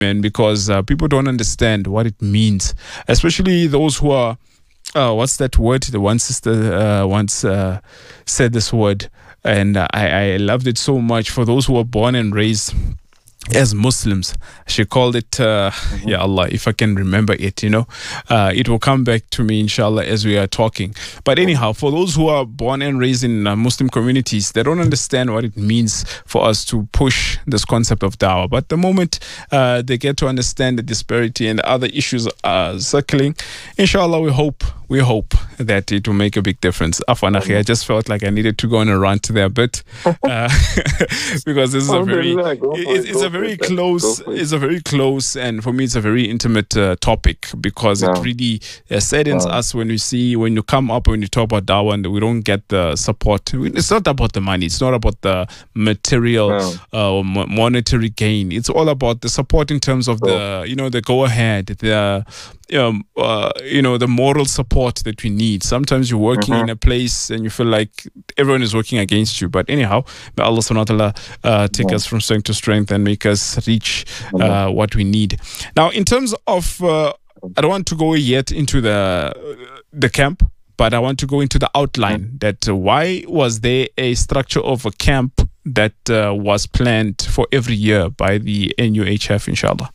man, because people don't understand what it means, especially those who are. What's that word? The one sister once said this word, and I loved it so much. For those who are born and raised as Muslims, she called it, Ya Allah, if I can remember it, it will come back to me, inshallah, as we are talking. But anyhow, for those who are born and raised in Muslim communities, they don't understand what it means for us to push this concept of dawah. But the moment they get to understand the disparity and other issues circling, inshallah, we hope that it will make a big difference. Afwan akhi, I just felt like I needed to go on a rant there a bit because this is it's a very close, and for me it's a very intimate topic, because it really saddens us when you come up, when you talk about dawah and we don't get the support. It's not about the money, it's not about the material or monetary gain. It's all about the support in terms of the go ahead, the moral support that we need. Sometimes you're working in a place and you feel like everyone is working against you. But anyhow, may Allah subhanahu wa ta'ala take us from strength to strength and make us reach what we need. Now, in terms of, I don't want to go yet into the camp, but I want to go into the outline that why was there a structure of a camp that was planned for every year by the NUHF, inshallah?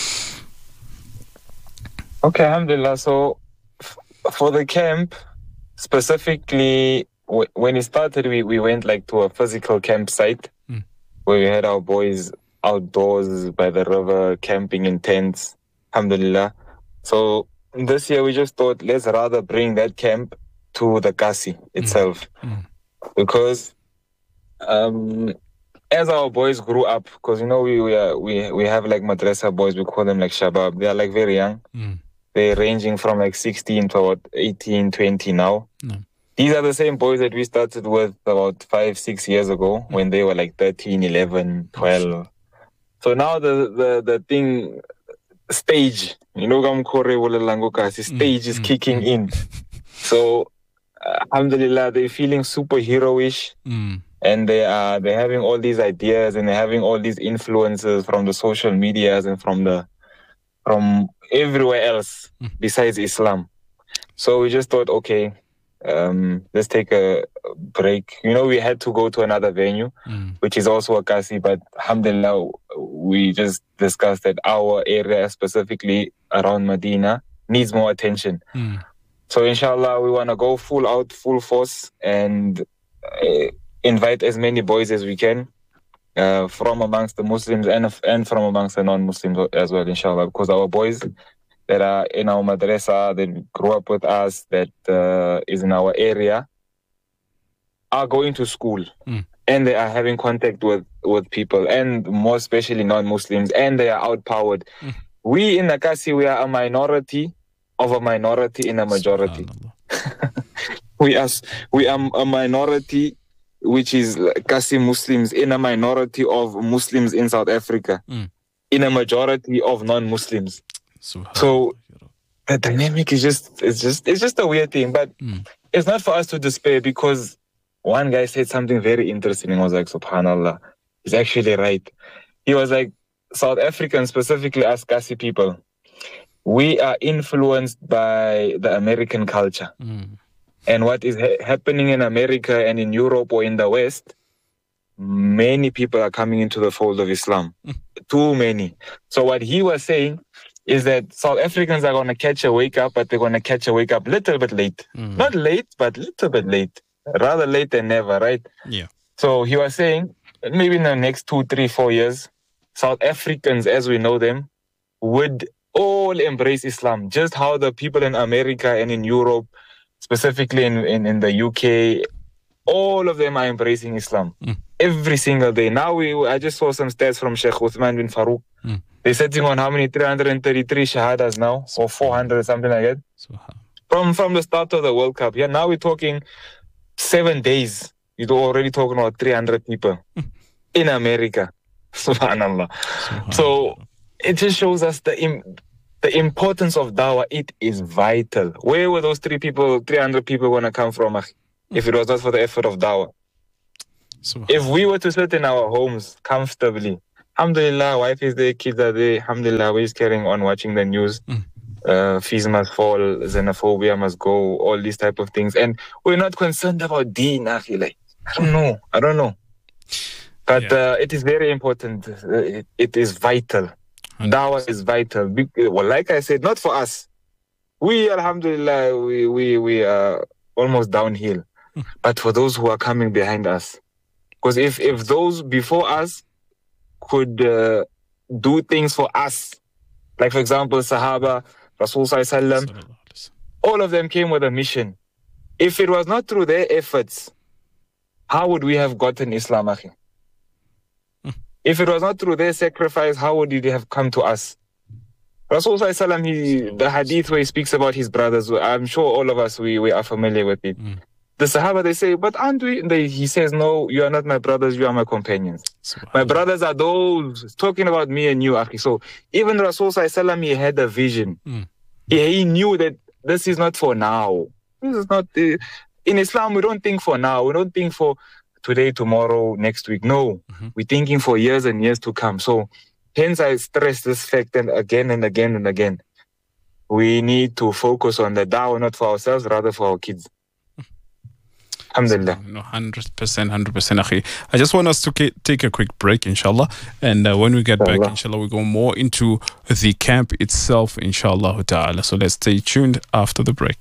Okay, alhamdulillah. So for the camp, specifically, when it started, we went to a physical campsite where we had our boys outdoors by the river, camping in tents, alhamdulillah. So this year we just thought, let's rather bring that camp to the Kasi itself. Because as our boys grew up, because we have madrasa boys, we call them shabab, they are very young. They're ranging from 16 to about 18, 20 now. These are the same boys that we started with about 5-6 years ago when they were 13, 11, 12. So now the thing stage, stage is kicking in. So alhamdulillah, they're feeling superhero-ish, and they're having all these ideas and they're having all these influences from the social medias and from everywhere else besides Islam. So we just thought, okay, let's take a break. We had to go to another venue, which is also a Kasi, but alhamdulillah, we just discussed that our area, specifically around Medina, needs more attention. So inshallah, we want to go full force and invite as many boys as we can from amongst the Muslims and from amongst the non-Muslims as well, inshallah, because our boys that are in our madrasa, that grew up with us, that is in our area, are going to school and they are having contact with people, and more especially non-Muslims, and they are outpowered. We in Nakasi, we are a minority of a minority in a majority. we are a minority, which is Kasi Muslims, in a minority of Muslims in South Africa, in a majority of non-Muslims. So the dynamic is just a weird thing, but it's not for us to despair, because one guy said something very interesting and I was like, subhanallah, he's actually right. He was like, South Africans, specifically us Kasi people, we are influenced by the American culture. And what is happening in America and in Europe or in the West, many people are coming into the fold of Islam. Too many. So what he was saying is that South Africans are going to catch a wake up, but they're going to catch a wake up a little bit late. Not late, but a little bit late. Rather late than never, right? Yeah. So he was saying, maybe in the next 2, 3, 4 years, South Africans, as we know them, would all embrace Islam. Just how the people in America and in Europe, specifically in the UK, all of them are embracing Islam. Every single day. Now I just saw some stats from Sheikh Uthman bin Farouk. They're sitting on how many? 333 shahadas now, or 400, something like that. From the start of the World Cup. Yeah, now we're talking 7 days. You're already talking about 300 people in America. Subhanallah. So it just shows us the importance of dawah. It is vital. Where were those 300 people going to come from if it was not for the effort of dawah? If we were to sit in our homes comfortably, Alhamdulillah, wife is there, kids are there. Alhamdulillah, we're just carrying on watching the news. Fees must fall, xenophobia must go, all these type of things. And we're not concerned about deen, I feel like. I don't know. But it is very important. It is vital. Dawah is vital. Well, like I said, not for us. We, alhamdulillah, we are almost downhill. But for those who are coming behind us. Because if those before us could do things for us, like for example, Sahaba, Rasul Sallallahu Alaihi Wasallam, all of them came with a mission. If it was not through their efforts, how would we have gotten Islam, akhi? If it was not through their sacrifice, how would it have come to us? Rasul Sallallahu Alaihi Wasallam, the hadith where he speaks about his brothers, I'm sure all of us, we are familiar with it. The Sahaba, they say, but aren't we? He says, no, you are not my brothers, you are my companions. My brothers are those, talking about me and you, akhi. So even Rasul Sallallahu Alaihi Wasallam, he had a vision. He knew that this is not for now. This is not, in Islam, we don't think for now. We don't think for today, tomorrow, next week. No, we're thinking for years and years to come. So hence I stress this fact and again and again and again. We need to focus on the da'wah, not for ourselves, rather for our kids. Alhamdulillah. No, 100%, akhi. I just want us to take a quick break, inshallah. And when we get back, inshallah, we go more into the camp itself, inshallah ta'ala. So let's stay tuned after the break.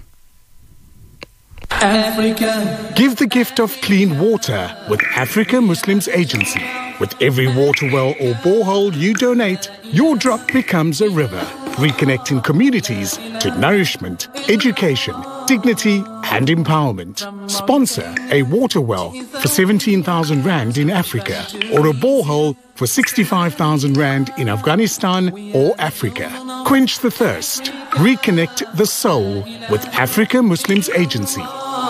Africa. Give the gift of clean water with Africa Muslims Agency. With every water well or borehole you donate, your drop becomes a river, reconnecting communities to nourishment, education, dignity and empowerment. Sponsor a water well for 17,000 Rand in Africa or a borehole for 65,000 Rand in Afghanistan or Africa. Quench the thirst. Reconnect the soul with Africa Muslims Agency.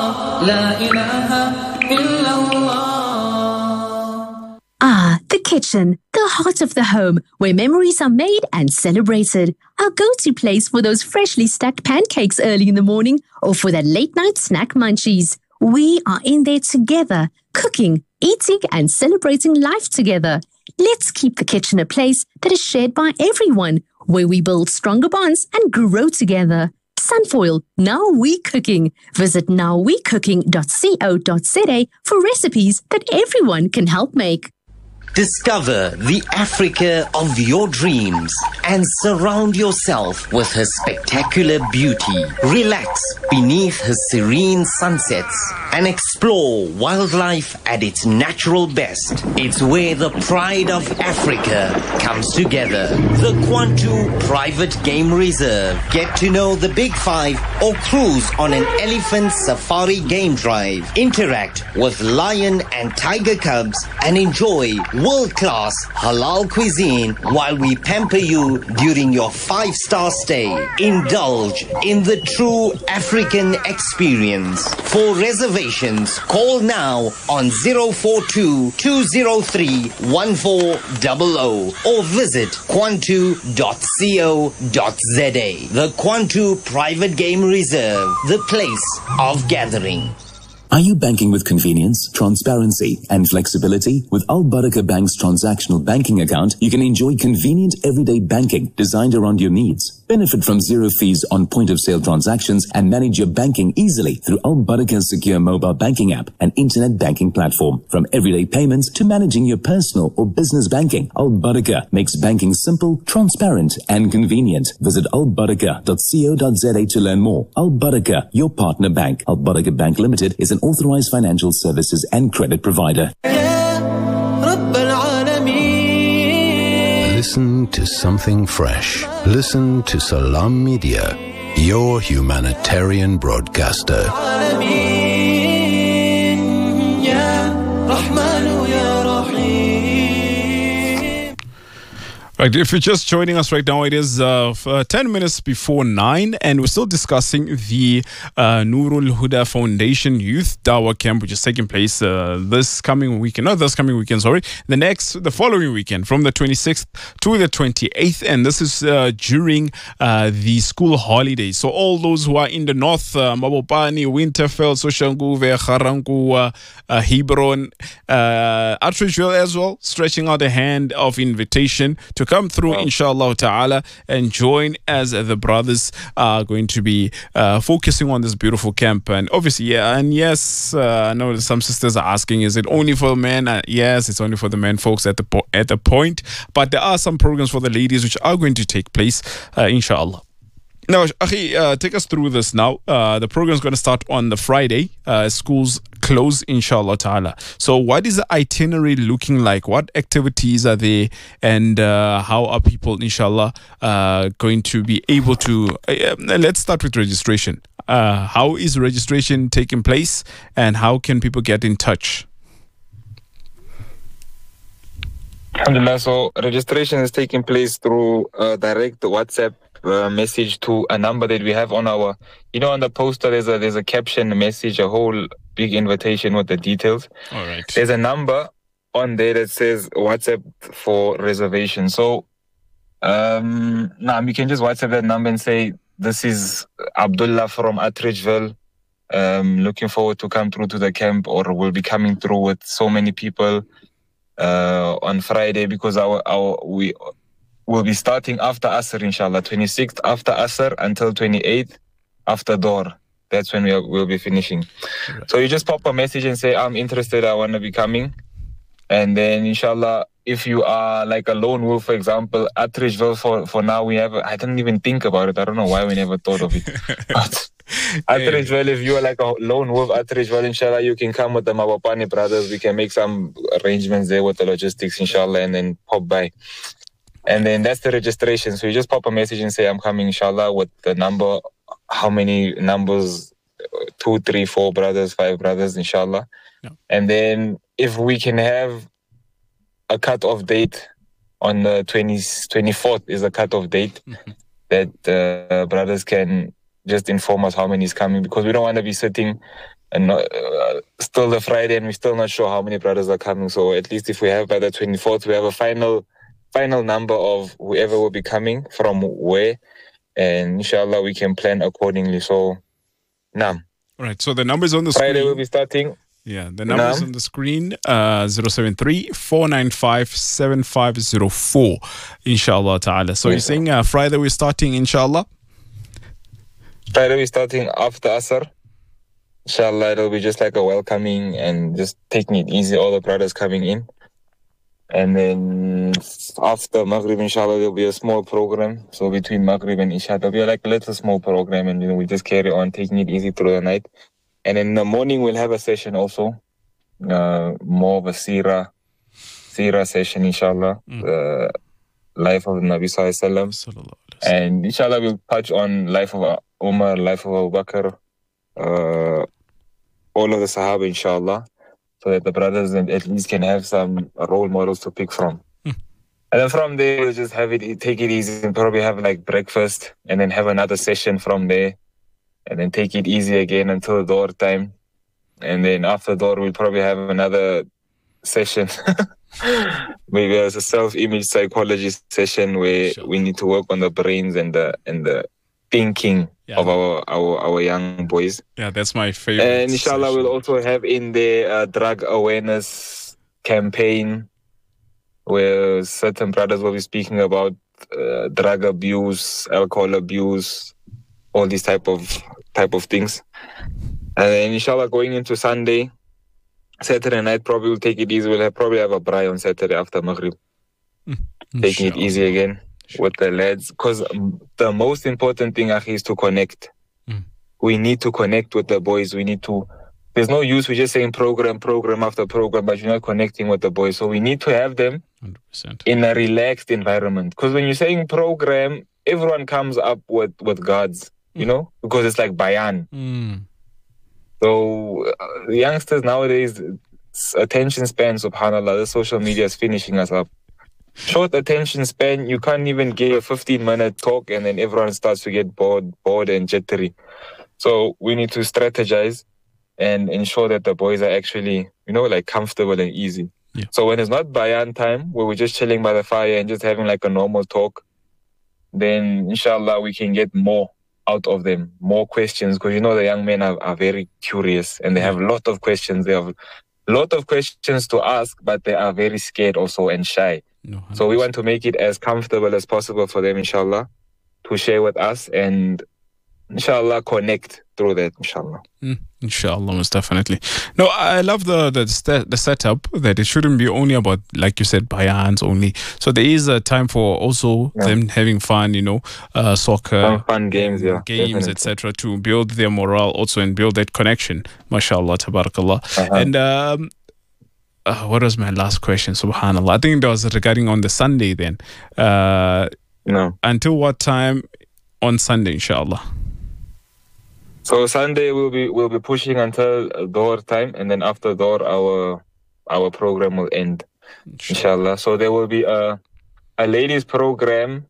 Ah, the kitchen, the heart of the home, where memories are made and celebrated. Our go-to place for those freshly stacked pancakes early in the morning or for that late-night snack munchies. We are in there together, cooking, eating and celebrating life together. Let's keep the kitchen a place that is shared by everyone, where we build stronger bonds and grow together. Sunfoil, Now We Cooking. Visit nowwecooking.co.za for recipes that everyone can help make. Discover the Africa of your dreams and surround yourself with her spectacular beauty. Relax beneath her serene sunsets and explore wildlife at its natural best. It's where the pride of Africa comes together. The Kwantu Private Game Reserve. Get to know the Big Five or cruise on an elephant safari game drive. Interact with lion and tiger cubs and enjoy world-class halal cuisine while we pamper you during your 5-star stay. Indulge in the true African experience. For reservations, call now on 042-203-1400 or visit kwantu.co.za. The Kwantu Private Game Reserve, the place of gathering. Are you banking with convenience, transparency, and flexibility? With Al Barakah Bank's transactional banking account, you can enjoy convenient everyday banking designed around your needs. Benefit from zero fees on point-of-sale transactions and manage your banking easily through Al Barakah's secure mobile banking app and internet banking platform. From everyday payments to managing your personal or business banking, Al Barakah makes banking simple, transparent, and convenient. Visit albarakah.co.za to learn more. Al Barakah, your partner bank. Al Barakah Bank Limited is an authorized financial services and credit provider. Listen to something fresh. Listen to Salam Media, your humanitarian broadcaster. Right, if you're just joining us right now, it is 10 minutes before 9, and we're still discussing the Nurul Huda Foundation Youth Dawah Camp, which is taking place this coming weekend, the following weekend, from the 26th to the 28th, and this is during the school holidays. So all those who are in the north, Mabopane, Winterfeld, Soshanguve, Garankuwa, Hebron, Atteridgeville as well, stretching out a hand of invitation to come through, inshallah ta'ala, and join as the brothers are going to be focusing on this beautiful camp. And obviously, I know some sisters are asking, is it only for men? Yes, it's only for the men folks at the point, but there are some programs for the ladies which are going to take place, inshallah. Now, Akhi, take us through this now. The program is going to start on the Friday. Schools close, inshallah ta'ala. So what is the itinerary looking like? What activities are there? And how are people, inshallah, going to be able to... let's start with registration. How is registration taking place? And how can people get in touch? Alhamdulillah, so registration is taking place through direct WhatsApp message to a number that we have on our, on the poster there's a caption message, a whole big invitation with the details. All right. There's a number on there that says WhatsApp for reservation. So now you can just WhatsApp that number and say, this is Abdullah from Atteridgeville, looking forward to come through to the camp, or we'll be coming through with so many people on Friday, because we will be starting after Asr, inshallah, 26th after Asr until 28th after Dor. That's when we'll be finishing. Right. So you just pop a message and say, I'm interested, I want to be coming. And then, inshallah, if you are like a lone wolf, for example, Atteridgeville, for now, I didn't even think about it. I don't know why we never thought of it. But Atteridgeville, if you are like a lone wolf, Atteridgeville, inshallah, you can come with the Mabopane brothers. We can make some arrangements there with the logistics, inshallah, and then pop by. And then that's the registration. So you just pop a message and say, I'm coming, inshallah, with the number, how many numbers, 2, 3, 4 brothers, 5 brothers, inshallah. Yeah. And then if we can have a cut-off date on the 24th is a cut-off date, that brothers can just inform us how many is coming, because we don't want to be sitting and still the Friday and we're still not sure how many brothers are coming. So at least if we have by the 24th, we have a final number of whoever will be coming from where, and inshallah we can plan accordingly. So now, right, so the numbers on the Friday screen will be starting. Yeah, the numbers on the screen, 073-495-7504, inshallah ta'ala. So you're saying Friday we're starting, inshallah? Friday we're starting after Asr. Inshallah, it'll be just like a welcoming and just taking it easy, all the brothers coming in. And then after Maghrib, inshallah, there'll be a small program. So between Maghrib and Isha, there'll be like a little small program, and we just carry on, taking it easy through the night. And in the morning, we'll have a session also, more of a seerah session, inshallah. Life of Nabi Sallallahu Alaihi Wasallam. And inshallah, we'll touch on life of Umar, life of Abu Bakr, all of the Sahaba, inshallah, so that the brothers at least can have some role models to pick from. And then from there, we'll just take it easy and probably have like breakfast, and then have another session from there, and then take it easy again until Dor time. And then after Dor, we'll probably have another session. Maybe as a self-image psychology session where we need to work on the brains and the thinking of our young boys. Yeah, that's my favorite. And inshallah, session. we'll also have in the drug awareness campaign, where certain brothers will be speaking about drug abuse, alcohol abuse, all these type of things. And then inshallah, going into Saturday night, probably we'll take it easy. We'll probably have a braai on Saturday after Maghrib. Taking it easy again with the lads. Because the most important thing, Akhi, is to connect. We need to connect with the boys. There's no use we're just saying program after program, but you're not connecting with the boys. So we need to have them 100%. In a relaxed environment. Because when you're saying program, everyone comes up with guards, because it's like bayan. So the youngsters nowadays, attention span, subhanAllah, the social media is finishing us up. short attention span. You can't even get a 15-minute talk and then everyone starts to get bored and jittery. So we need to strategize and ensure that the boys are actually, like comfortable and easy. Yeah. So when it's not bayan time, where we're just chilling by the fire and just having like a normal talk, then inshallah we can get more out of them, more questions, because the young men are very curious and they have a lot of questions. They have a lot of questions to ask, but they are very scared also and shy. No, so we want to make it as comfortable as possible for them, inshallah, to share with us and inshallah connect through that, inshallah. Inshallah, most definitely. No, I love the setup, that it shouldn't be only about, like you said, bayans only. So there is a time for also them having fun, soccer, fun games, etc., to build their morale also and build that connection. MashaAllah, tabarakallah. And what was my last question? Subhanallah. I think that was regarding on the Sunday then. No. Until what time on Sunday, inshallah? So Sunday we'll be pushing until Dhuhr time, and then after Dhuhr our program will end, inshallah. So there will be a ladies program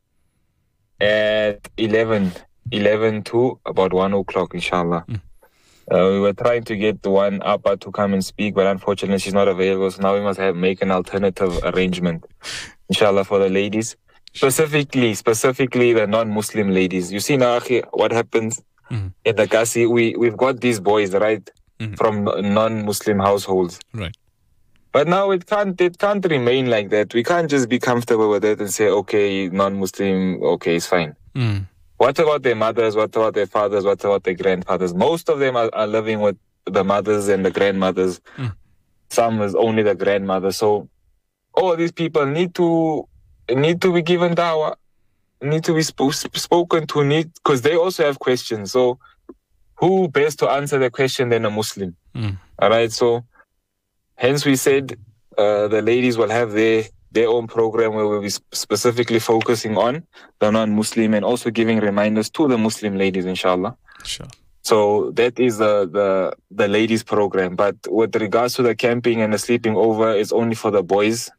at 11 to about 1 o'clock, inshallah. We were trying to get the one Appa to come and speak, but unfortunately she's not available. So now we must make an alternative arrangement, inshallah, for the ladies, specifically the non-Muslim ladies. You see now, what happens in the Kasi, we've got these boys, right, from non-Muslim households. Right. But now it can't remain like that. We can't just be comfortable with it and say, okay, non-Muslim, okay, it's fine. What about their mothers? What about their fathers? What about their grandfathers? Most of them are living with the mothers and the grandmothers. Some is only the grandmother. So all these people need to be given dawah, need to be spoken to, because they also have questions. So who best to answer the question than a Muslim? All right. So hence we said the ladies will have their own program where we'll be specifically focusing on the non-Muslim and also giving reminders to the Muslim ladies, inshallah. Sure. So that is the ladies program. But with regards to the camping and the sleeping over, it's only for the boys.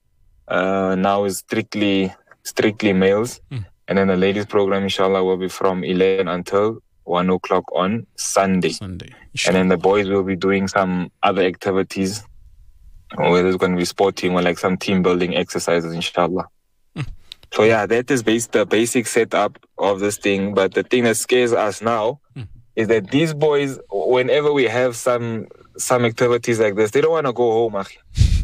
Now is strictly males. And then the ladies program, inshallah, will be from 11 until 1 o'clock on Sunday. And then the boys will be doing some other activities, whether it's going to be sporting or like some team building exercises, inshallah. So yeah, that is the basic setup of this thing. But the thing that scares us now is that these boys, whenever we have some activities like this, they don't want to go home, akhi.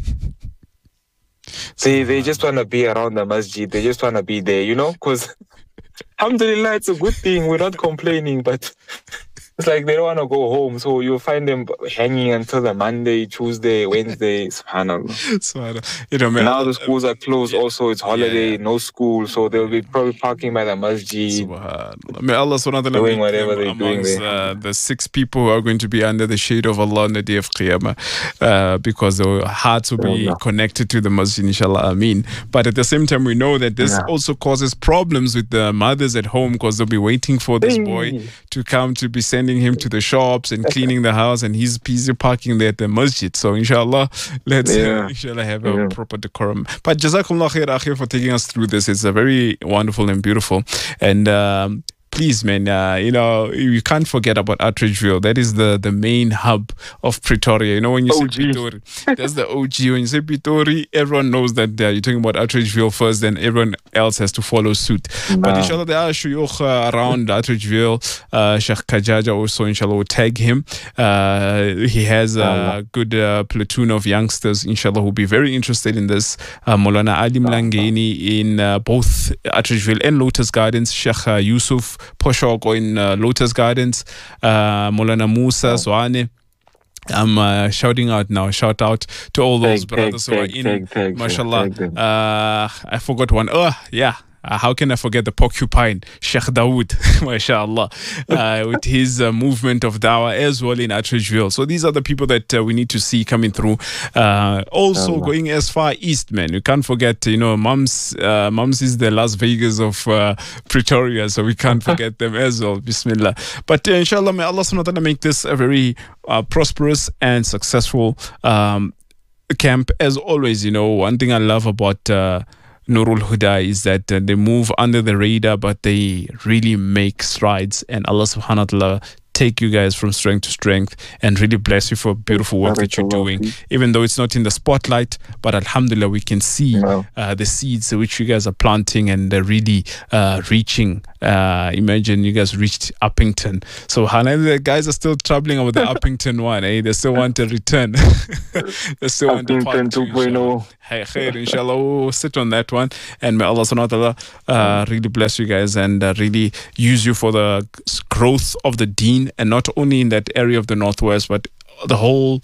They just want to be around the masjid. They just want to be there, because alhamdulillah, it's a good thing. We're not complaining, but it's like they don't want to go home. So you'll find them hanging until the Monday, Tuesday, Wednesday, subhanAllah. Now the schools are closed also. It's holiday, no school. So they'll be probably parking by the masjid. SubhanAllah. May Allah doing whatever they're doing there. The 6 people who are going to be under the shade of Allah on the day of Qiyamah, because their hearts will be connected to the masjid, inshallah, ameen. But at the same time, we know that this also causes problems with the mothers at home, because they'll be waiting for this boy to come to be sending him to the shops and cleaning the house, and he's busy parking there at the masjid. So inshallah, let's inshallah have a proper decorum. But jazakumullah khair, Akhir, for taking us through this. It's a very wonderful and beautiful. And please, man, you can't forget about Attridgeville. That is the main hub of Pretoria. When you say Pitori, that's the OG. When you say Pitori, everyone knows that you're talking about Attridgeville first, then everyone else has to follow suit. But inshallah, there are shuyukh around Attridgeville. Sheikh Kajaja also, inshallah, will tag him. He has a good platoon of youngsters, inshallah, who will be very interested in this. Maulana Ali Mlangeni in both Attridgeville and Lotus Gardens. Sheikh Yusuf Poshoko in Lotus Gardens, Maulana Musa Zwane. I'm shouting out now. Shout out to all those brothers who are in. Mashallah. I forgot one. How can I forget the porcupine, Sheikh Dawood, mashallah, with his movement of dawah as well in Attridgeville. So these are the people that we need to see coming through. Also going as far east, man. You can't forget, Mums is the Las Vegas of Pretoria, so we can't forget them as well. Bismillah. But inshallah, may Allah subhanahu wa ta'ala make this a very prosperous and successful camp. As always, one thing I love about Nurul Huda is that they move under the radar, but they really make strides. And Allah subhanahu wa ta'ala take you guys from strength to strength and really bless you for beautiful work that you're doing, even though it's not in the spotlight. But alhamdulillah, we can see the seeds which you guys are planting, and they're really reaching. Imagine you guys reached Uppington. So the guys are still troubling about the Uppington one. They still want a return. They still want a part 2.0. Inshallah, we'll sit on that one. And may Allah subhanahu wa ta'ala really bless you guys and really use you for the growth of the deen, and not only in that area of the Northwest, but the whole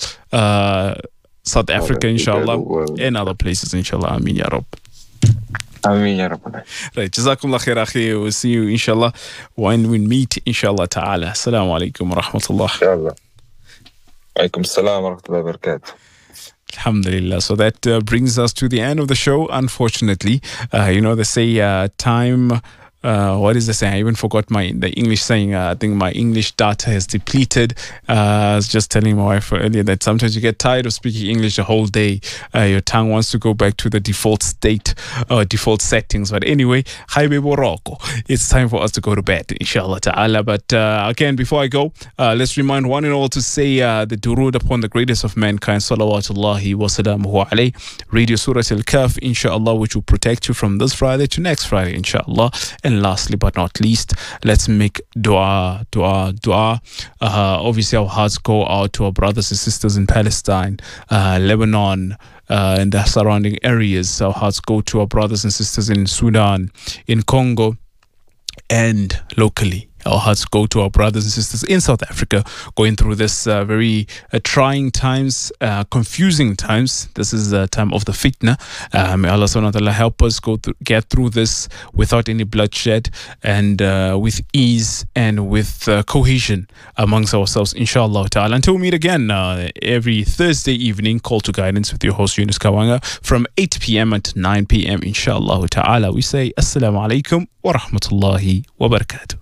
South Africa, inshallah, and other places, inshallah. Ameen ya Rabb. Ameen ya Rabb. Right, Jazakumullah khair, akhi. We'll see you, inshallah, when we meet, inshallah ta'ala. Assalamu alaikum wa rahmatullah. Inshallah. Alaikum salam wa rahmatullahi wa barakatuh. Alhamdulillah. So that brings us to the end of the show, unfortunately. They say time... what is the saying? I even forgot the English saying. I think my English data has depleted. I was just telling my wife earlier that sometimes you get tired of speaking English the whole day. Your tongue wants to go back to the default state, default settings. But anyway, it's time for us to go to bed, inshallah ta'ala. But again, before I go, let's remind one and all to say the durood upon the greatest of mankind, salawatullahi wa salamuhu alayhi. Radio Surah Al-Kahf, inshallah, which will protect you from this Friday to next Friday, inshallah. And lastly but not least, let's make dua. Obviously, our hearts go out to our brothers and sisters in Palestine, Lebanon, and the surrounding areas. Our hearts go to our brothers and sisters in Sudan, in Congo, and locally. Our hearts go to our brothers and sisters in South Africa going through this very trying times, confusing times. This is the time of the fitna. May Allah subhanahu wa ta'ala help us get through this without any bloodshed and with ease and with cohesion amongst ourselves, inshallah ta'ala. Until we meet again every Thursday evening, Call to Guidance with your host Yunus Kawanga from 8 p.m. to 9 p.m. inshallah ta'ala. We say Assalamu alaikum wa rahmatullahi wa barakatuh.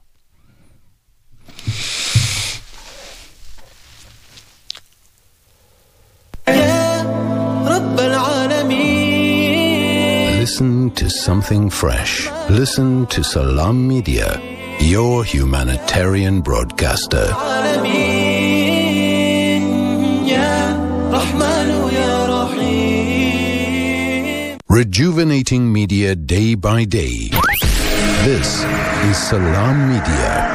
Listen to something fresh. Listen to Salam Media, your humanitarian broadcaster. Rejuvenating media day by day. This is Salam Media.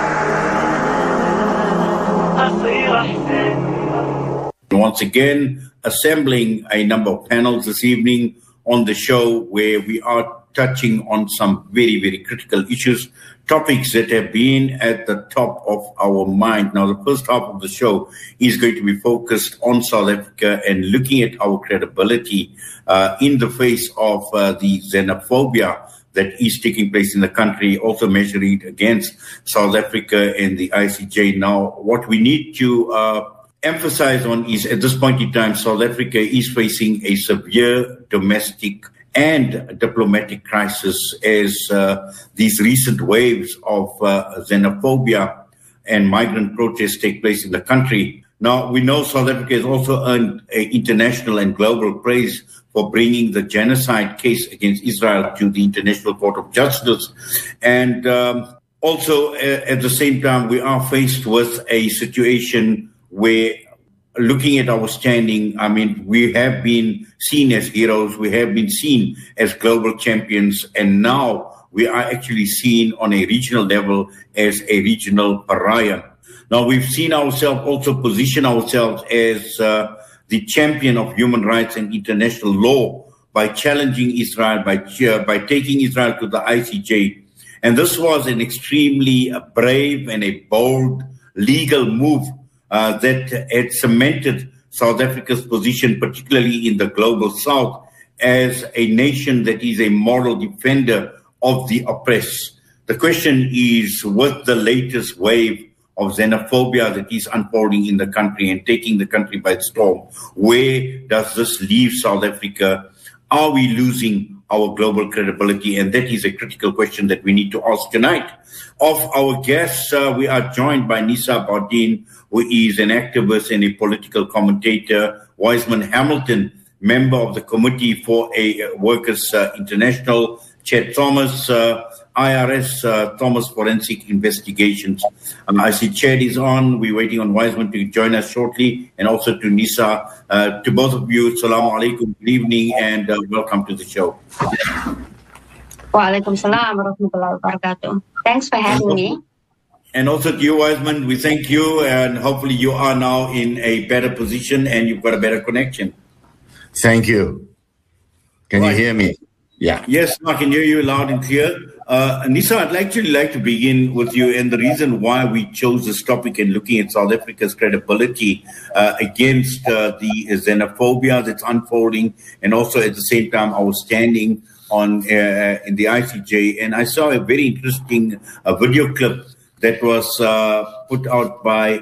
Once again, assembling a number of panels this evening on the show where we are touching on some very, very critical issues, topics that have been at the top of our mind. Now, the first half of the show is going to be focused on South Africa and looking at our credibility in the face of the xenophobia that is taking place in the country, also measuring it against South Africa and the ICJ. Now, what we need to emphasize on is, at this point in time, South Africa is facing a severe domestic and diplomatic crisis as these recent waves of xenophobia and migrant protests take place in the country. Now, we know South Africa has also earned international and global praise for bringing the genocide case against Israel to the International Court of Justice. And also, at the same time, we are faced with a situation where, looking at our standing, I mean, we have been seen as heroes, we have been seen as global champions, and now we are actually seen on a regional level as a regional pariah. Now, we've seen ourselves also position ourselves as the champion of human rights and international law by challenging Israel, by taking Israel to the ICJ. And this was an extremely brave and a bold legal move that had cemented South Africa's position, particularly in the global south, as a nation that is a moral defender of the oppressed. The question is, with the latest wave of xenophobia that is unfolding in the country and taking the country by storm, where does this leave South Africa? Are we losing our global credibility? And that is a critical question that we need to ask tonight. Of our guests, we are joined by Nisa Bardeen, who is an activist and a political commentator, Wiseman Hamilton, member of the Committee for Workers International, Chair Thomas, IRS, Thomas Forensic Investigations. I see Chair is on. We're waiting on Wiseman to join us shortly, and also to Nisa. To both of you, Assalamu alaikum, good evening, and welcome to the show. Wa alaikum salam wa rahmatullahi wa barakatuh. Thanks for having me. And also to you, Wiseman, we thank you, and hopefully you are now in a better position and you've got a better connection. Thank you. Can you hear me? Yeah. Yes, I can hear you loud and clear. Nisa, I'd actually like to begin with you, and the reason why we chose this topic and looking at South Africa's credibility against the xenophobia that's unfolding, and also at the same time our standing on in the ICJ. And I saw a very interesting video clip that was put out by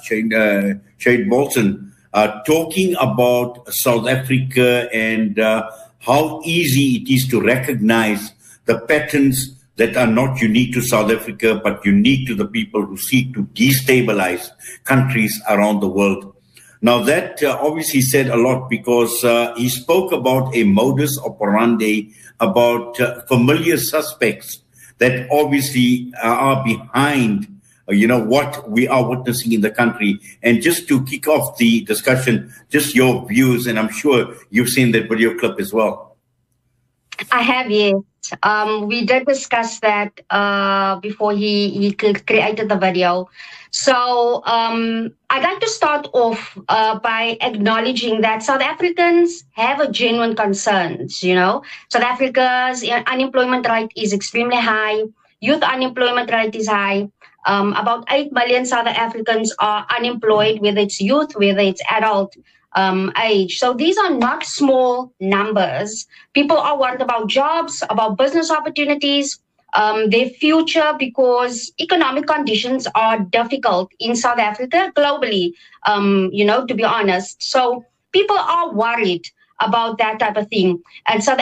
Shahid Bolton, talking about South Africa and how easy it is to recognize the patterns that are not unique to South Africa, but unique to the people who seek to destabilize countries around the world. Now that obviously said a lot, because he spoke about a modus operandi, about familiar suspects that obviously are behind, what we are witnessing in the country. And just to kick off the discussion, just your views, and I'm sure you've seen that video clip as well. I have, yes. We did discuss that before he created the video. So I'd like to start off by acknowledging that South Africans have a genuine concerns. South Africa's unemployment rate is extremely high. Youth unemployment rate is high. About 8 million South Africans are unemployed, whether it's youth, whether it's adult age. So these are not small numbers. People are worried about jobs, about business opportunities, their future, because economic conditions are difficult in South Africa, globally, to be honest. So people are worried about that type of thing. And South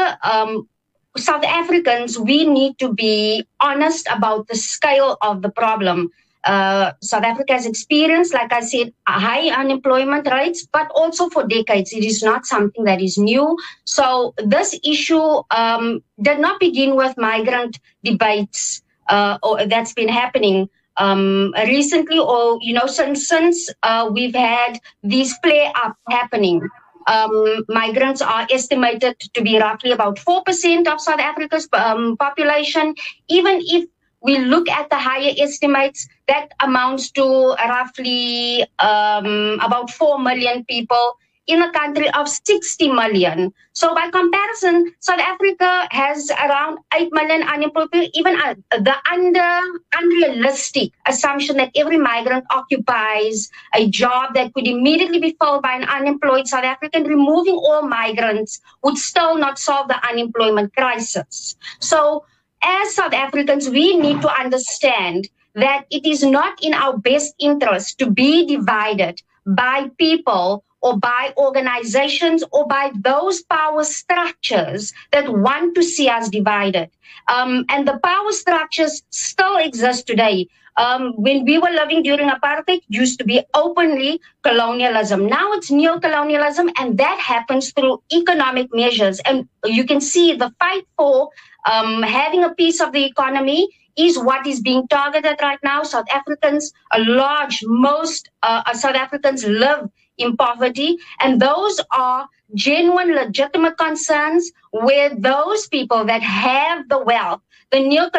Africans, we need to be honest about the scale of the problem. South Africa has experienced, like I said, high unemployment rates, but also for decades. It is not something that is new. So this issue did not begin with migrant debates or that's been happening recently, or since we've had these flare-up happening. Migrants are estimated to be roughly about 4% of South Africa's population. Even if we look at the higher estimates, that amounts to roughly about 4 million people in a country of 60 million. So by comparison, South Africa has around 8 million unemployed people. Even the unrealistic assumption that every migrant occupies a job that could immediately be filled by an unemployed South African, removing all migrants would still not solve the unemployment crisis. So as South Africans, we need to understand that it is not in our best interest to be divided by people or by organizations or by those power structures that want to see us divided. And the power structures still exist today. When we were living during apartheid, it used to be openly colonialism. Now it's neo-colonialism, and that happens through economic measures. And you can see the fight for having a piece of the economy is what is being targeted right now. South Africans, most South Africans live in poverty, and those are genuine, legitimate concerns where those people that have the wealth, the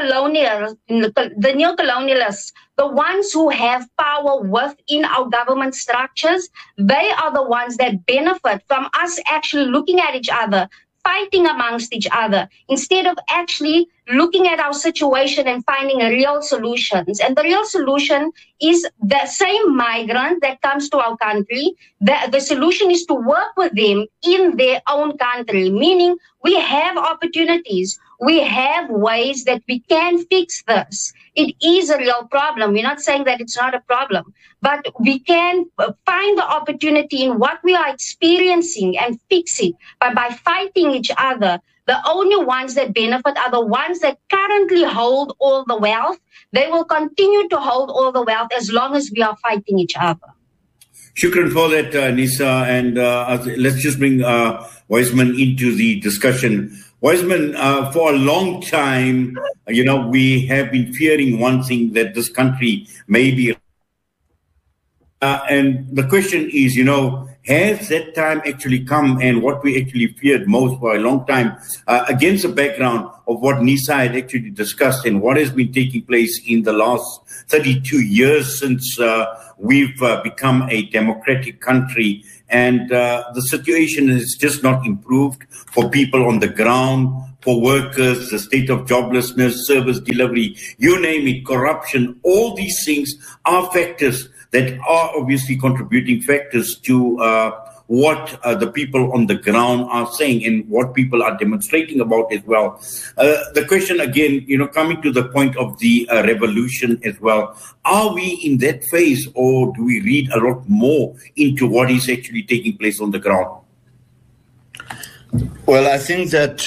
neo-colonialists, the ones who have power within our government structures, they are the ones that benefit from us actually looking at each other, fighting amongst each other, instead of actually looking at our situation and finding real solutions. And the real solution is the same migrant that comes to our country. The solution is to work with them in their own country, meaning we have opportunities. We have ways that we can fix this. It is a real problem. We're not saying that it's not a problem, but we can find the opportunity in what we are experiencing and fix it by fighting each other. The only ones that benefit are the ones that currently hold all the wealth. They will continue to hold all the wealth as long as we are fighting each other. Shukran for that, Nisa. And let's just bring Wiseman into the discussion. Wiseman, for a long time, we have been fearing one thing, that this country may be. And the question is, has that time actually come? And what we actually feared most for a long time, against the background of what Nisa had actually discussed and what has been taking place in the last 32 years since we've become a democratic country. And the situation has just not improved for people on the ground, for workers, the state of joblessness, service delivery, you name it, corruption. All these things are factors that are obviously contributing factors to what the people on the ground are saying and what people are demonstrating about as well. The question again, coming to the point of the revolution as well, are we in that phase, or do we read a lot more into what is actually taking place on the ground? Well, I think that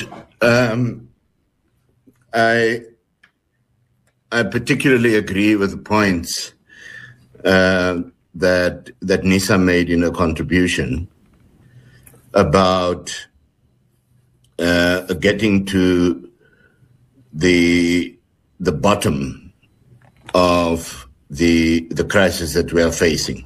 I particularly agree with the points that Nisa made in her contribution about getting to the bottom of the crisis that we are facing.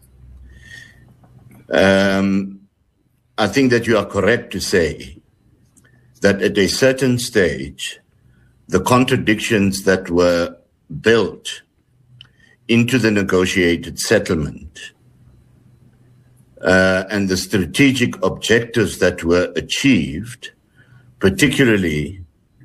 I think that you are correct to say that at a certain stage, the contradictions that were built into the negotiated settlement and the strategic objectives that were achieved, particularly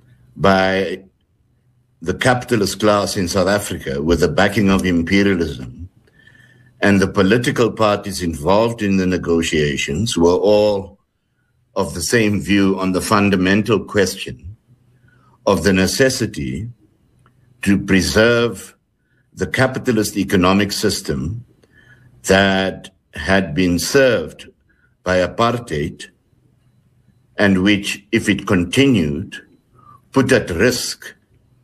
by the capitalist class in South Africa with the backing of imperialism, and the political parties involved in the negotiations were all of the same view on the fundamental question of the necessity to preserve the capitalist economic system that had been served by apartheid and which, if it continued, put at risk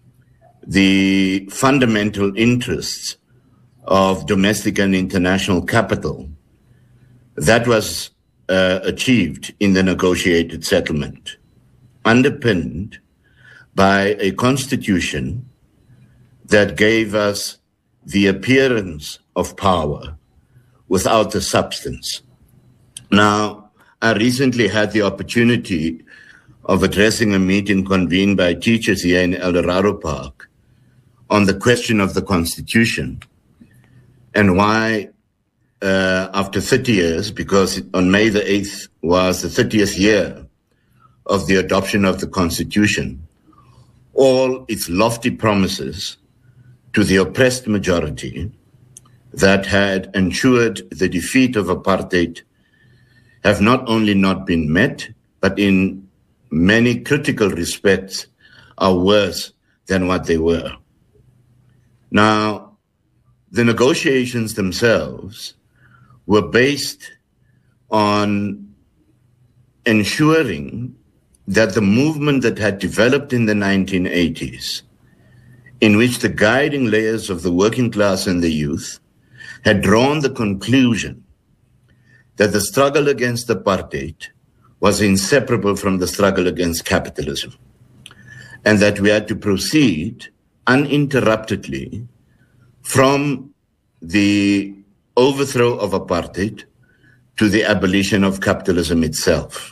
the fundamental interests of domestic and international capital. That was achieved in the negotiated settlement, underpinned by a constitution that gave us the appearance of power without the substance. Now, I recently had the opportunity of addressing a meeting convened by teachers here in Eldorado Park on the question of the Constitution and why, after 30 years, because on May the 8th was the 30th year of the adoption of the Constitution, all its lofty promises to the oppressed majority that had ensured the defeat of apartheid have not only not been met, but in many critical respects are worse than what they were. Now, the negotiations themselves were based on ensuring that the movement that had developed in the 1980s, in which the guiding layers of the working class and the youth had drawn the conclusion that the struggle against apartheid was inseparable from the struggle against capitalism, and that we had to proceed uninterruptedly from the overthrow of apartheid to the abolition of capitalism itself.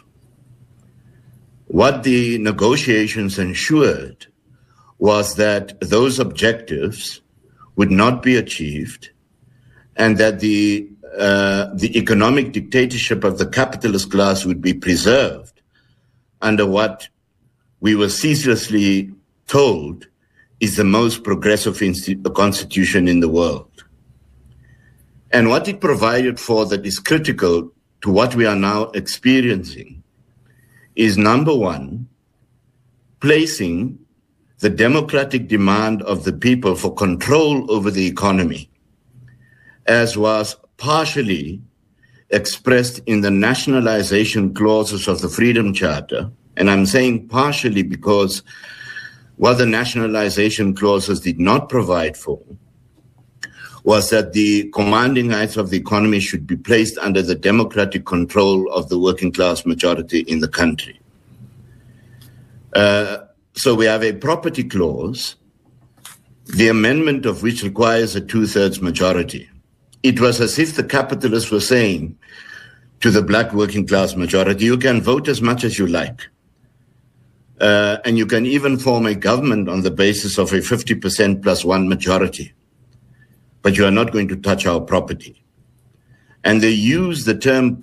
What the negotiations ensured was that those objectives would not be achieved, and that the economic dictatorship of the capitalist class would be preserved under what we were ceaselessly told is the most progressive constitution in the world. And what it provided for that is critical to what we are now experiencing is, number one, placing the democratic demand of the people for control over the economy, as was partially expressed in the nationalization clauses of the Freedom Charter. And I'm saying partially because what the nationalization clauses did not provide for was that the commanding heights of the economy should be placed under the democratic control of the working class majority in the country. So we have a property clause, the amendment of which requires a 2/3 majority. It was as if the capitalists were saying to the black working class majority, you can vote as much as you like. And you can even form a government on the basis of a 50% plus one majority. But you are not going to touch our property. And they use the term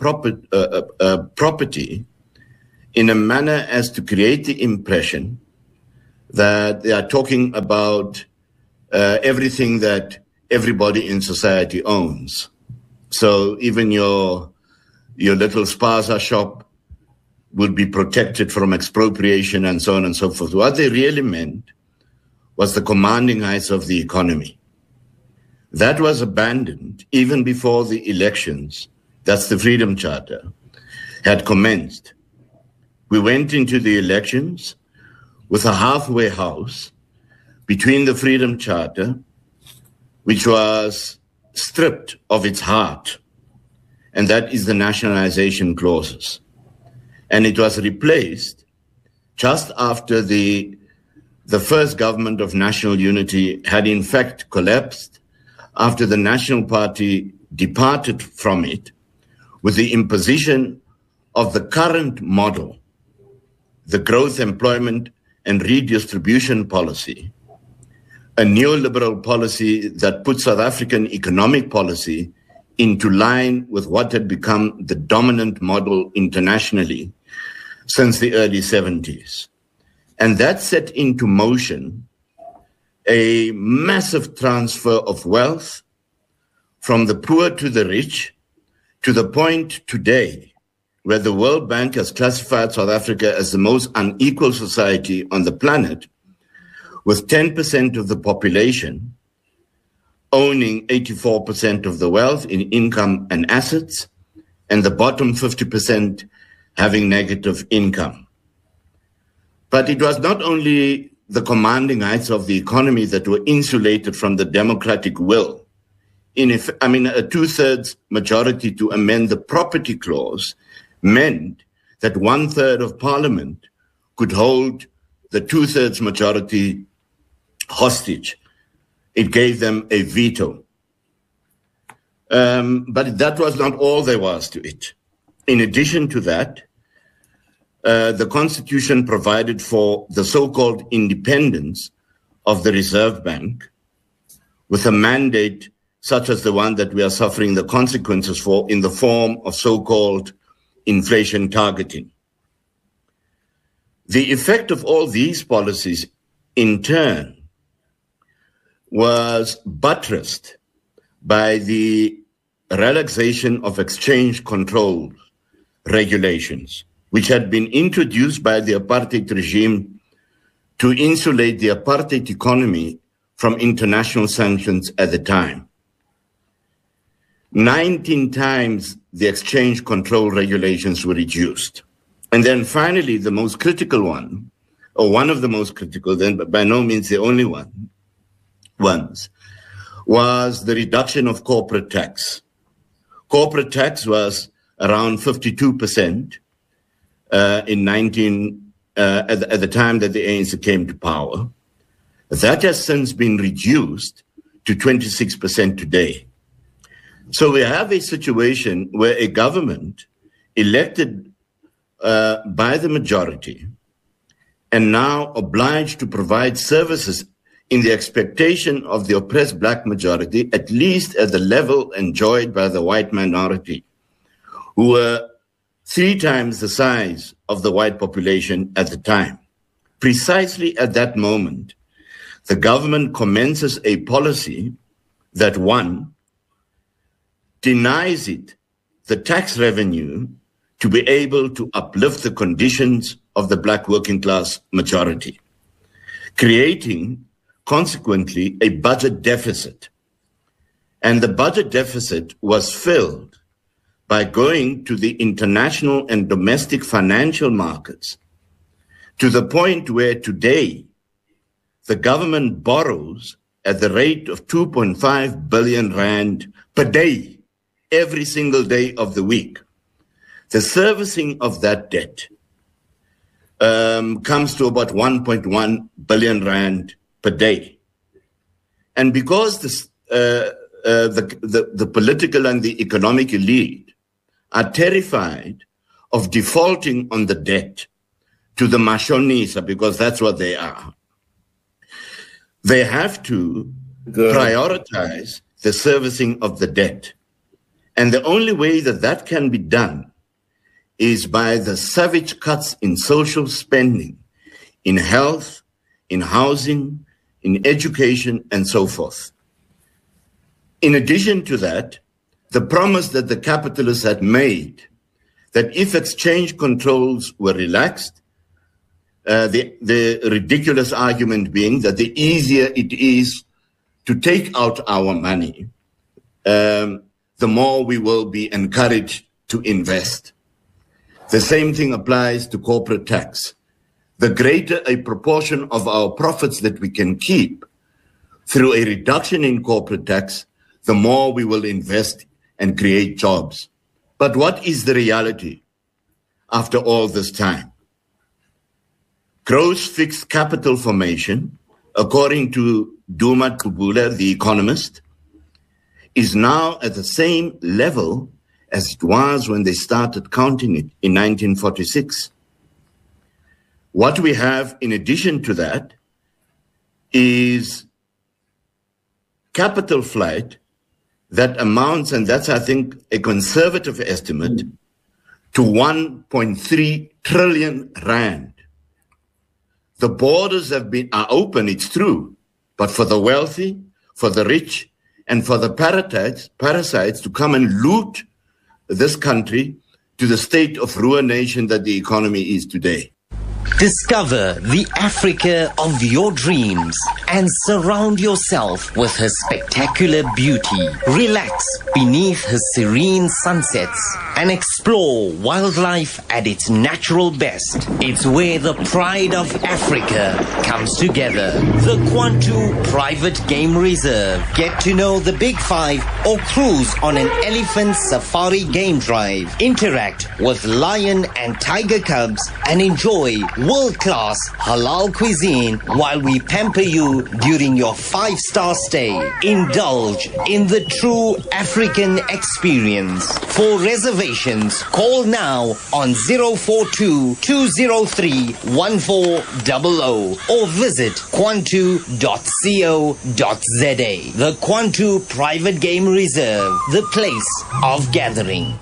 property in a manner as to create the impression that they are talking about everything that everybody in society owns. So even your little spaza shop would be protected from expropriation and so on and so forth. What they really meant was the commanding heights of the economy. That was abandoned even before the elections, that's the Freedom Charter, had commenced. We went into the elections with a halfway house between the Freedom Charter, which was stripped of its heart, and that is the nationalization clauses. And it was replaced just after the first government of national unity had in fact collapsed, after the National Party departed from it, with the imposition of the current model, the growth, employment, and redistribution policy, a neoliberal policy that put South African economic policy into line with what had become the dominant model internationally since the early 70s. And that set into motion a massive transfer of wealth from the poor to the rich, to the point today where the World Bank has classified South Africa as the most unequal society on the planet, with 10% of the population owning 84% of the wealth in income and assets, and the bottom 50% having negative income. But it was not only the commanding heights of the economy that were insulated from the democratic will. A 2/3 majority to amend the property clause meant that 1/3 of parliament could hold the 2/3 majority hostage. It gave them a veto. But that was not all there was to it. In addition to that, the Constitution provided for the so-called independence of the Reserve Bank with a mandate such as the one that we are suffering the consequences for in the form of so-called inflation targeting. The effect of all these policies, in turn, was buttressed by the relaxation of exchange control regulations, which had been introduced by the apartheid regime to insulate the apartheid economy from international sanctions at the time. 19 times the exchange control regulations were reduced. And then finally, the most critical one, or one of the most critical, then but by no means the only ones, was the reduction of corporate tax. Corporate tax was around 52% at the time that the ANC came to power. That has since been reduced to 26% today. So we have a situation where a government elected by the majority and now obliged to provide services in the expectation of the oppressed black majority, at least at the level enjoyed by the white minority, who were 3 times the size of the white population at the time. Precisely at that moment, the government commences a policy that, one, denies it the tax revenue to be able to uplift the conditions of the black working class majority, creating consequently a budget deficit. And the budget deficit was filled by going to the international and domestic financial markets to the point where today the government borrows at the rate of 2.5 billion rand per day, every single day of the week. The servicing of that debt comes to about 1.1 billion rand per day. And because the political and the economic elite are terrified of defaulting on the debt to the mashonisa, because that's what they are, they have to prioritize the servicing of the debt. And the only way that that can be done is by the savage cuts in social spending, in health, in housing, in education, and so forth. In addition to that, the promise that the capitalists had made that if exchange controls were relaxed, the ridiculous argument being that the easier it is to take out our money, the more we will be encouraged to invest. The same thing applies to corporate tax. The greater a proportion of our profits that we can keep through a reduction in corporate tax, the more we will invest and create jobs. But what is the reality after all this time? Gross fixed capital formation, according to Duma Kubula, the economist, is now at the same level as it was when they started counting it in 1946. What we have in addition to that is capital flight that amounts, and that's, I think, a conservative estimate, to 1.3 trillion rand. The borders are open, it's true, but for the wealthy, for the rich, and for the parasites to come and loot this country to the state of ruination that the economy is today. Discover the Africa of your dreams and surround yourself with her spectacular beauty. Relax beneath her serene sunsets and explore wildlife at its natural best. It's where the pride of Africa comes together. The Kwantu Private Game Reserve. Get to know the Big Five or cruise on an elephant safari game drive. Interact with lion and tiger cubs and enjoy world-class halal cuisine while we pamper you during your 5-star stay. Indulge in the true African experience. For reservations, call now on 042-203-1400 or visit kwantu.co.za. The Kwantu Private Game Reserve, the place of gathering.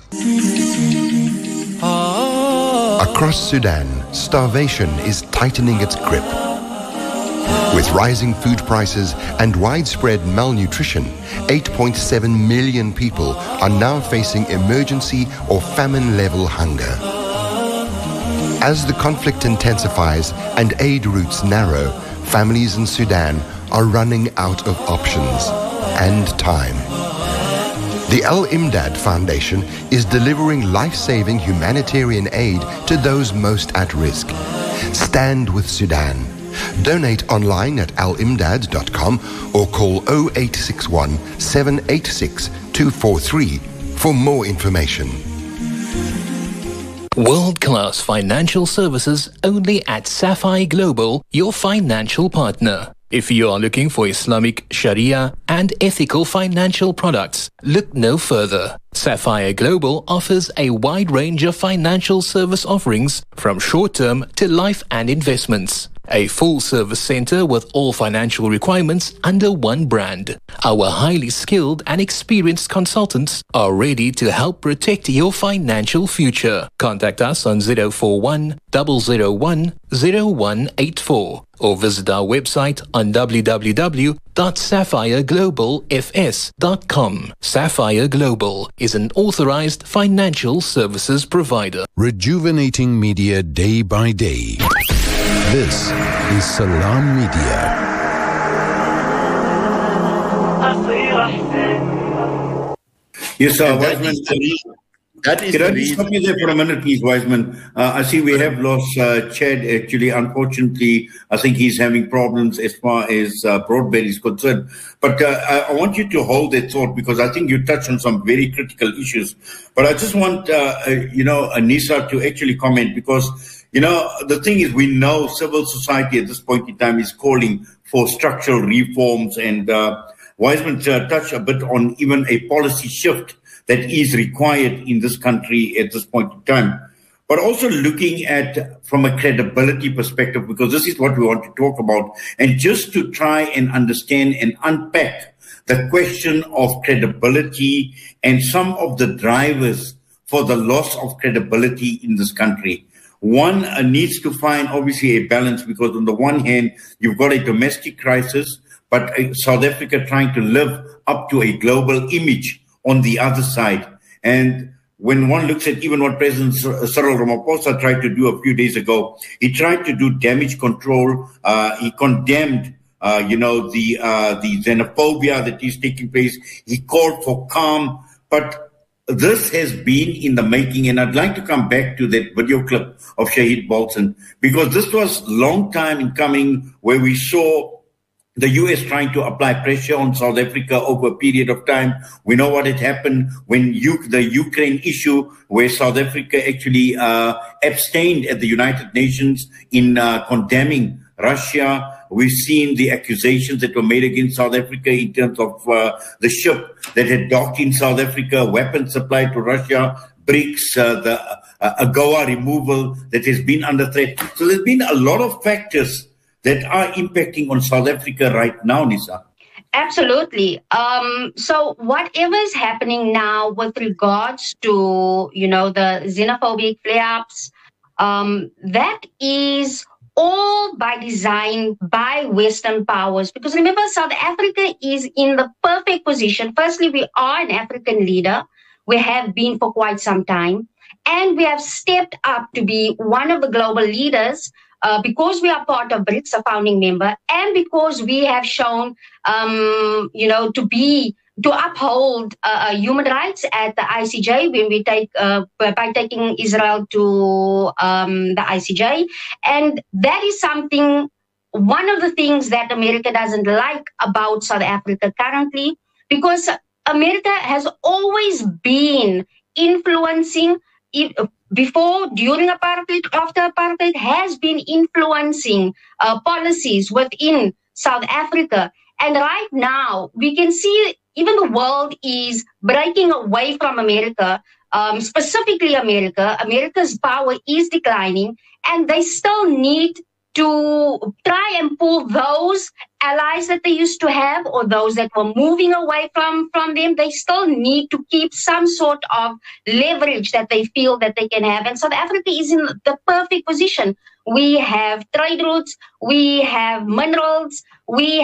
Across Sudan, starvation is tightening its grip. With rising food prices and widespread malnutrition, 8.7 million people are now facing emergency or famine-level hunger. As the conflict intensifies and aid routes narrow, families in Sudan are running out of options and time. The Al Imdad Foundation is delivering life-saving humanitarian aid to those most at risk. Stand with Sudan. Donate online at alimdad.com or call 0861 786 243 for more information. World-class financial services only at Sapphire Global, your financial partner. If you are looking for Islamic, Sharia and ethical financial products, look no further. Sapphire Global offers a wide range of financial service offerings from short-term to life and investments. A full-service center with all financial requirements under one brand. Our highly skilled and experienced consultants are ready to help protect your financial future. Contact us on 041 001 0184 or visit our website on www.sapphireglobalfs.com. Sapphire Global is an authorized financial services provider. Rejuvenating media day by day. This is Salam Media. Yes, sir. That is Can the I just stop you there for a minute, please, Wiseman? I see we have lost Chad, actually. Unfortunately, I think he's having problems as far as broadband is concerned. But I want you to hold that thought, because I think you touched on some very critical issues. But I just want, Anissa to actually comment, because, the thing is, we know civil society at this point in time is calling for structural reforms, and Wiseman touched a bit on even a policy shift that is required in this country at this point in time. But also looking at from a credibility perspective, because this is what we want to talk about, and just to try and understand and unpack the question of credibility and some of the drivers for the loss of credibility in this country. One needs to find, obviously, a balance, because on the one hand, you've got a domestic crisis, but South Africa trying to live up to a global image on the other side. And when one looks at even what President Cyril Ramaphosa tried to do a few days ago, he tried to do damage control. He condemned, the xenophobia that is taking place. He called for calm. But this has been in the making, and I'd like to come back to that video clip of Shahid Bolton, because this was a long time in coming, where we saw the US trying to apply pressure on South Africa over a period of time. We know what had happened when the Ukraine issue, where South Africa actually abstained at the United Nations in condemning Russia. We've seen the accusations that were made against South Africa in terms of the ship that had docked in South Africa, weapons supplied to Russia, BRICS, the AGOA removal that has been under threat. So there's been a lot of factors that are impacting on South Africa right now, Nisa. Absolutely. So whatever is happening now with regards to, the xenophobic flare-ups, that is all by design by Western powers. Because remember, South Africa is in the perfect position. Firstly, we are an African leader. We have been for quite some time. And we have stepped up to be one of the global leaders because we are part of BRICS, a founding member, and because we have shown, to uphold human rights at the ICJ when we by taking Israel to the ICJ. And that is one of the things that America doesn't like about South Africa currently, because America has always been influencing before, during apartheid, after apartheid, has been influencing policies within South Africa. And right now, we can see even the world is breaking away from America, specifically America. America's power is declining, and they still need to try and pull those allies that they used to have, or those that were moving away from them. They still need to keep some sort of leverage that they feel that they can have. And South Africa is in the perfect position. We have trade routes, we have minerals, we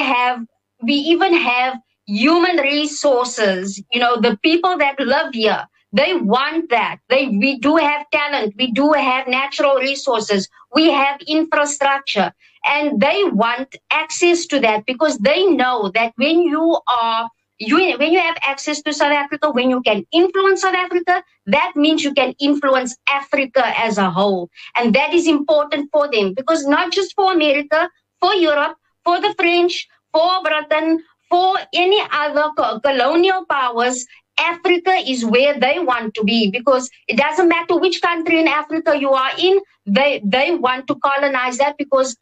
even have human resources. The people that live here, they want that. We do have talent. We do have natural resources. We have infrastructure. And they want access to that, because they know that when you have access to South Africa, when you can influence South Africa, that means you can influence Africa as a whole. And that is important for them, because not just for America, for Europe, for the French, for Britain, for any other colonial powers, Africa is where they want to be, because it doesn't matter which country in Africa you are in, they want to colonize that, because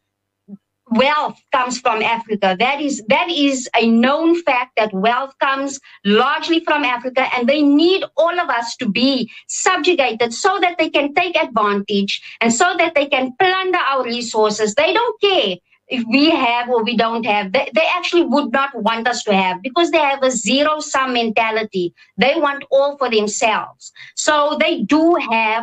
wealth comes from Africa. That is a known fact, that wealth comes largely from Africa, and they need all of us to be subjugated so that they can take advantage and so that they can plunder our resources. They don't care if we have or we don't have. They actually would not want us to have, because they have a zero-sum mentality. They want all for themselves. So they do have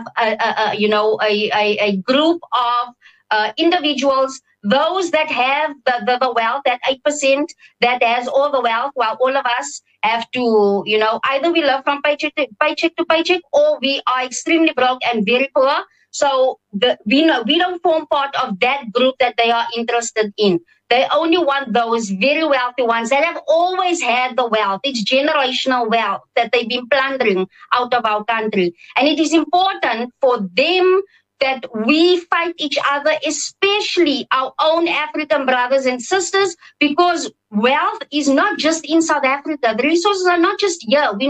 a group of individuals, those that have the wealth, that 8% that has all the wealth, while all of us have to, either we live from paycheck to paycheck, or we are extremely broke and very poor. So we don't form part of that group that they are interested in. They only want those very wealthy ones that have always had the wealth. It's generational wealth that they've been plundering out of our country. And it is important for them that we fight each other, especially our own African brothers and sisters, because wealth is not just in South Africa. The resources are not just here. We're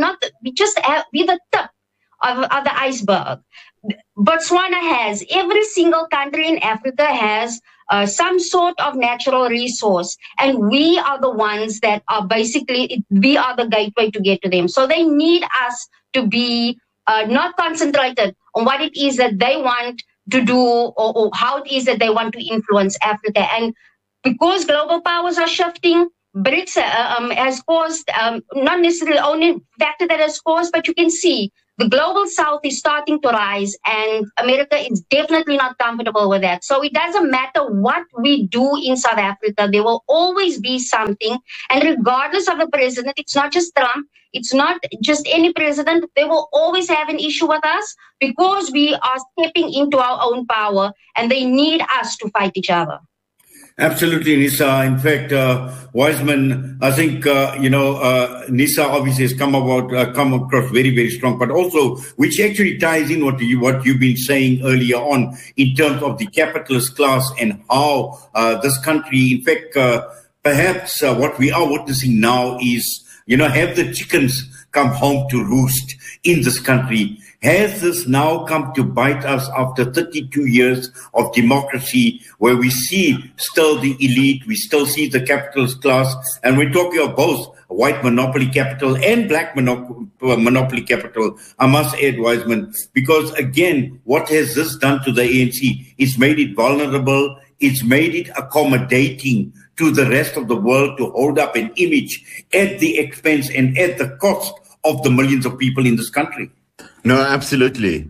the tip of the iceberg. Botswana has, every single country in Africa has some sort of natural resource, and we are the ones that are we are the gateway to get to them. So they need us to be not concentrated on what it is that they want to do or how it is that they want to influence Africa. And because global powers are shifting, BRICS has caused, not necessarily only factor that has caused, but you can see the global south is starting to rise, and America is definitely not comfortable with that. So it doesn't matter what we do in South Africa, there will always be something. And regardless of the president, it's not just Trump, it's not just any president, they will always have an issue with us because we are stepping into our own power and they need us to fight each other. Absolutely, Nisa. In fact, Wiseman, I think, Nisa obviously has come across very, very strong, but also, which actually ties in what you've been saying earlier on in terms of the capitalist class and how this country, in fact, perhaps what we are witnessing now is, have the chickens come home to roost in this country? Has this now come to bite us after 32 years of democracy, where we see still the elite, we still see the capitalist class, and we're talking of both white monopoly capital and black monopoly capital, I must add, Wiseman, because again, what has this done to the ANC? It's made it vulnerable, it's made it accommodating to the rest of the world to hold up an image at the expense and at the cost of the millions of people in this country. No, absolutely.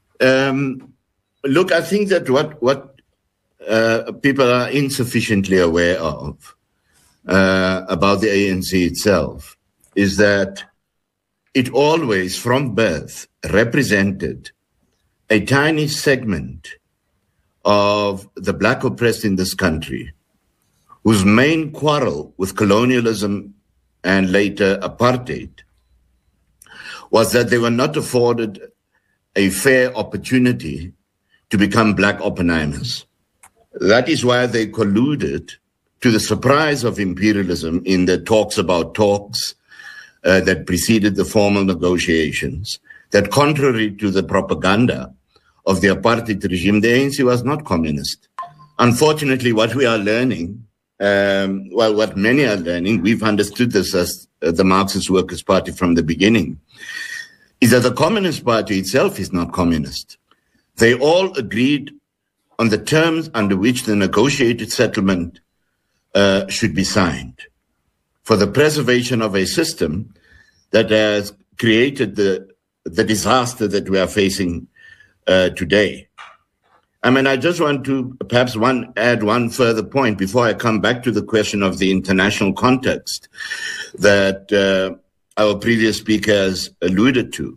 Look, I think that what people are insufficiently aware of about the ANC itself is that it always, from birth, represented a tiny segment of the black oppressed in this country, whose main quarrel with colonialism and later apartheid was that they were not afforded a fair opportunity to become black Oppenheimers. That is why they colluded, to the surprise of imperialism, in the talks about talks that preceded the formal negotiations, that contrary to the propaganda of the apartheid regime, the ANC was not communist. Unfortunately, what we are learning, what many are learning, we've understood this as the Marxist Workers' Party from the beginning, is that the Communist Party itself is not communist. They all agreed on the terms under which the negotiated settlement should be signed for the preservation of a system that has created the disaster that we are facing today. I mean, I just want to perhaps add one further point before I come back to the question of the international context that our previous speaker has alluded to.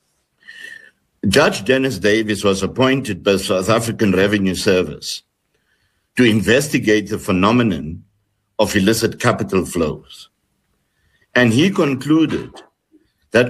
Judge Dennis Davis was appointed by the South African Revenue Service to investigate the phenomenon of illicit capital flows. And he concluded that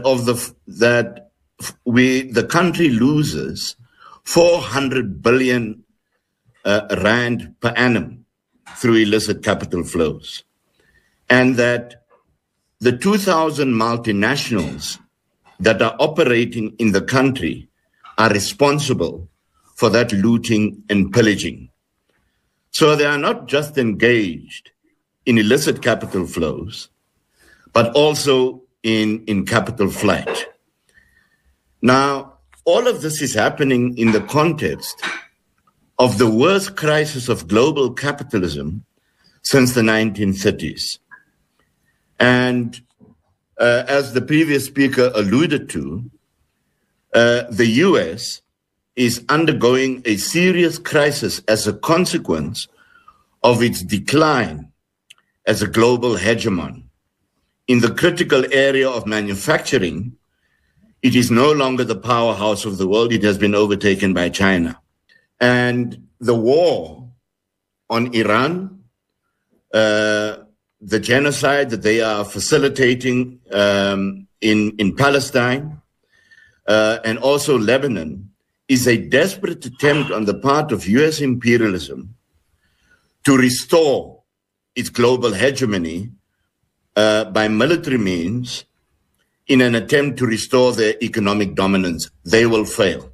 the country loses 400 billion rand per annum through illicit capital flows, and that the 2,000 multinationals that are operating in the country are responsible for that looting and pillaging. So they are not just engaged in illicit capital flows, but also in capital flight. Now, all of this is happening in the context of the worst crisis of global capitalism since the 1930s. And as the previous speaker alluded to, the US is undergoing a serious crisis as a consequence of its decline as a global hegemon. In the critical area of manufacturing, it is no longer the powerhouse of the world. It has been overtaken by China. And the war on Iran, the genocide that they are facilitating in Palestine and also Lebanon is a desperate attempt on the part of U.S. imperialism to restore its global hegemony by military means in an attempt to restore their economic dominance. They will fail,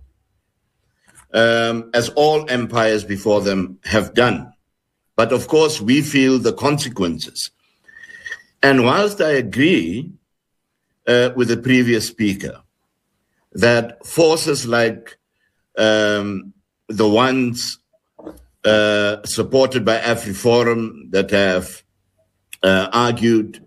as all empires before them have done. But of course, we feel the consequences. And whilst I agree with the previous speaker that forces like the ones supported by AfriForum that have argued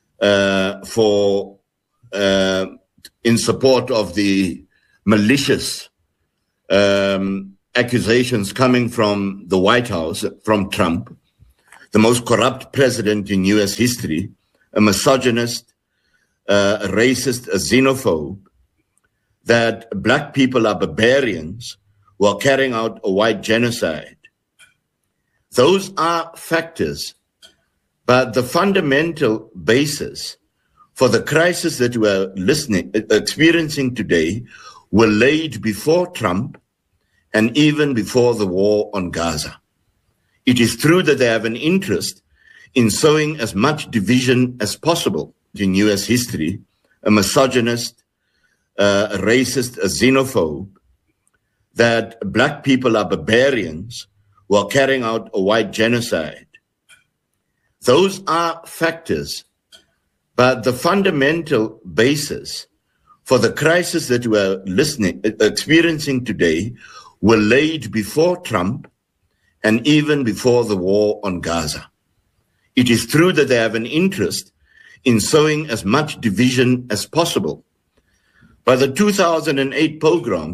in support of the malicious accusations coming from the White House, from Trump, the most corrupt president in U.S. history, a misogynist, a racist, a xenophobe, that black people are barbarians who are carrying out a white genocide. Those are factors, but the fundamental basis for the crisis that we are experiencing today were laid before Trump and even before the war on Gaza. It is true that they have an interest in sowing as much division as possible in U.S. history, a misogynist, a racist, a xenophobe, that black people are barbarians who are carrying out a white genocide. Those are factors, but the fundamental basis for the crisis that we are experiencing today were laid before Trump and even before the war on Gaza. It is true that they have an interest in sowing as much division as possible. By the 2008 pogrom,